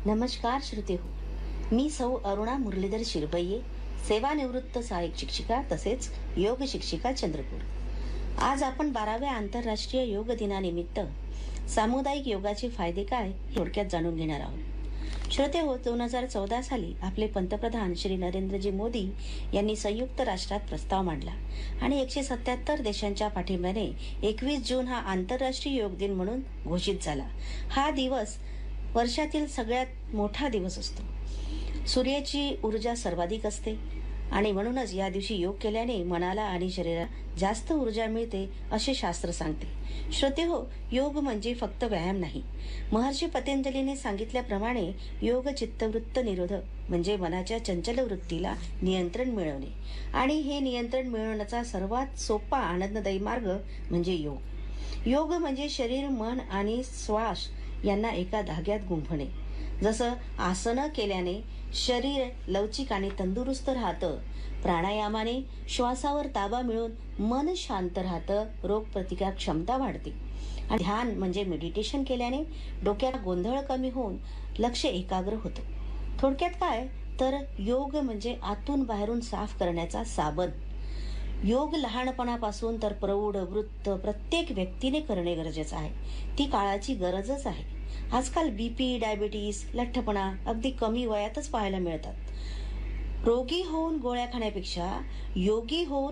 नमस्कार श्रोते हो, मी सौ अरुणा मुरलीधर शिरपैये, सेवानिवृत्त सहाय्यक शिक्षिका तसेच योग शिक्षिका चंद्रपूर. आज आपण 12व्या आंतरराष्ट्रीय योग दिनानिमित्त सामुदायिक योगाचे फायदे काय हे थोडक्यात जाणून घेणार आहोत. श्रोते हो, 2014 साली आपले पंतप्रधान श्री नरेंद्रजी मोदी यांनी संयुक्त राष्ट्रात प्रस्ताव मांडला आणि 177 देशांच्या पाठिंब्याने 21 जून हा आंतरराष्ट्रीय योग दिन म्हणून घोषित झाला. हा दिवस वर्षातील सगळ्यात मोठा दिवस असतो. सूर्याची ऊर्जा सर्वाधिक असते आणि म्हणूनच या दिवशी योग केल्याने मनाला आणि शरीराला जास्त ऊर्जा मिळते असे शास्त्र सांगते. श्रोते हो, योग म्हणजे फक्त व्यायाम नाही. महर्षी पतंजलीने सांगितल्याप्रमाणे योग चित्तवृत्त निरोधक म्हणजे मनाच्या चंचल वृत्तीला नियंत्रण मिळवणे आणि हे नियंत्रण मिळवण्याचा सर्वात सोपा आनंददायी मार्ग म्हणजे योग. योग म्हणजे शरीर, मन आणि श्वास यांना एका धाग्यात गुंफणे. जसं आसनं केल्याने शरीर लवचिक आणि तंदुरुस्त राहतं, प्राणायामाने श्वासावर ताबा मिळून मन शांत राहतं, रोगप्रतिकार क्षमता वाढते आणि ध्यान म्हणजे मेडिटेशन केल्याने डोक्याला गोंधळ कमी होऊन लक्ष एकाग्र होतं. थोडक्यात काय तर योग म्हणजे आतून बाहेरून साफ करण्याचा साबण. योग लहानपणापासून तर प्रौढ वृद्ध प्रत्येक व्यक्तीने करणे गरजेचं आहे. ती काळाची गरजच आहे. आजकाल बीपी, डायबिटीस, लठ्ठपणा अगदी कमी वयातच पाहायला मिळतात. रोगी होऊन गोळ्या खाण्यापेक्षा योगी होऊन